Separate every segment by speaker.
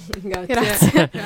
Speaker 1: Grazie.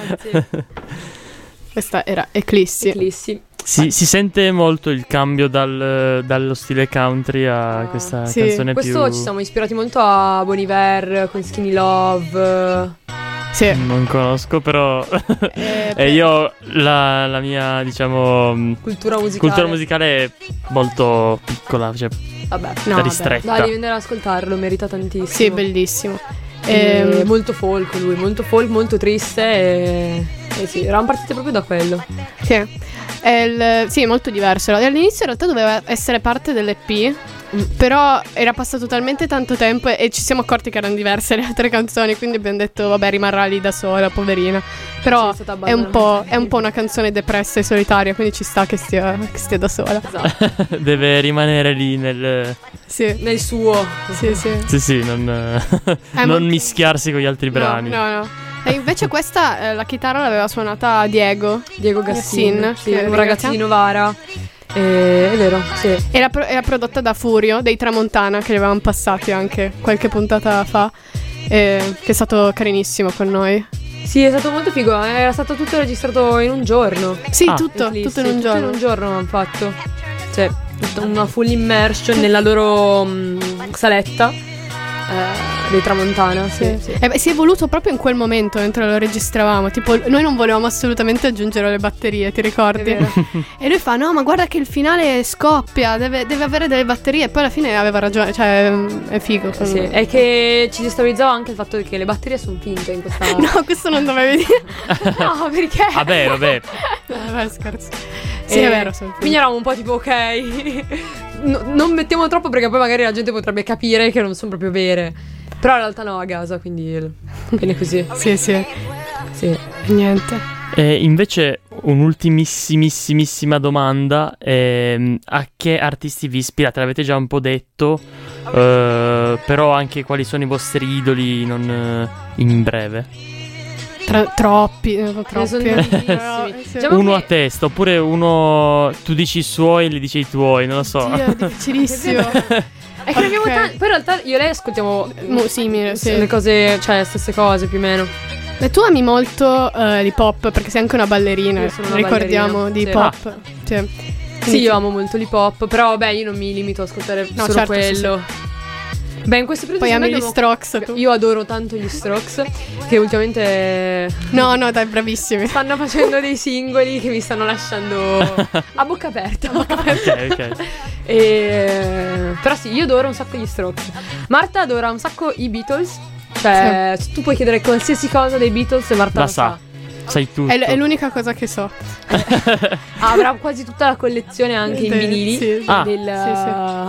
Speaker 1: Questa era Eclissi.
Speaker 2: Si sente molto il cambio dallo stile country a questa canzone
Speaker 3: questo
Speaker 2: più...
Speaker 3: ci siamo ispirati molto a Bon Iver con Skinny Love.
Speaker 1: Sì.
Speaker 2: Non conosco, però e io la mia, diciamo,
Speaker 3: cultura
Speaker 2: musicale è molto piccola, cioè ristretta.
Speaker 3: Dai, devi andare ad ascoltarlo, merita tantissimo.
Speaker 1: Sì, bellissimo.
Speaker 3: Molto folk lui, molto triste e sì, eravamo partiti proprio da quello.
Speaker 1: Sì. Sì, è molto diverso. All'inizio in realtà doveva essere parte dell'EP, però era passato talmente tanto tempo e ci siamo accorti che erano diverse le altre canzoni, quindi abbiamo detto vabbè, rimarrà lì da sola, poverina. Però è un po' una canzone depressa e solitaria, quindi ci sta che stia da sola.
Speaker 3: Esatto.
Speaker 2: Deve rimanere lì nel
Speaker 3: suo.
Speaker 2: Sì, non mischiarsi con gli altri brani.
Speaker 1: No. E invece questa la chitarra l'aveva suonata Diego Gassin,
Speaker 3: un ragazzo di Novara. È vero, sì.
Speaker 1: Era prodotta da Furio dei Tramontana, che li avevamo passati anche qualche puntata fa, che è stato carinissimo con noi.
Speaker 3: Sì, è stato molto figo. Era stato tutto registrato in un giorno.
Speaker 1: Sì, tutto in un giorno.
Speaker 3: Tutto in un giorno hanno fatto. Cioè, una full immersion nella loro saletta dei Tramontana. Sì.
Speaker 1: Si è evoluto proprio in quel momento mentre lo registravamo. Tipo, noi non volevamo assolutamente aggiungere le batterie, ti ricordi? E lui fa: no, ma guarda che il finale scoppia, deve avere delle batterie. E poi alla fine aveva ragione, cioè è figo.
Speaker 3: Sì, è che ci destabilizzava anche il fatto che le batterie sono finte in questa.
Speaker 1: No, questo non dovevi dire.
Speaker 3: No, perché?
Speaker 2: Vabbè.
Speaker 1: No, scherzo. Sì, è vero.
Speaker 3: Quindi eravamo un po' tipo, ok, non mettiamo troppo perché poi magari la gente potrebbe capire che non sono proprio vere. Però in realtà no, a casa, quindi bene così.
Speaker 1: Sì. Niente.
Speaker 2: Invece un'ultimissimissima domanda, a che artisti vi ispirate? L'avete già un po' detto, però anche quali sono i vostri idoli in breve?
Speaker 1: Troppi.
Speaker 3: Diciamo
Speaker 2: uno a testa, oppure uno tu dici i suoi e li dici i tuoi, non lo so.
Speaker 1: Dio, difficilissimo.
Speaker 3: È che ne abbiamo tanti. Poi in realtà io e lei ascoltiamo
Speaker 1: simile, sì.
Speaker 3: Le cose, cioè le stesse cose più o meno.
Speaker 1: E tu ami molto l'hip hop, perché sei anche una ballerina.
Speaker 3: Io sono una
Speaker 1: ricordiamo
Speaker 3: ballerina,
Speaker 1: di hip hop.
Speaker 3: Sì, io amo molto l'hip hop, però io non mi limito a ascoltare solo quello.
Speaker 1: Sì.
Speaker 3: Beh, in questo periodo
Speaker 1: poi ami gli Strokes tu.
Speaker 3: Io adoro tanto gli Strokes, che ultimamente
Speaker 1: No, dai, bravissimi.
Speaker 3: stanno facendo dei singoli che mi stanno lasciando a bocca aperta.
Speaker 2: Ok.
Speaker 3: Però sì, io adoro un sacco gli Strokes. Marta adora un sacco i Beatles. Cioè, tu puoi chiedere qualsiasi cosa dei Beatles e Marta
Speaker 2: la
Speaker 3: lo sa.
Speaker 2: Sai tutto.
Speaker 1: È l'unica cosa che so.
Speaker 3: Avrà quasi tutta la collezione anche in vinili.
Speaker 1: Sì.
Speaker 3: Sì.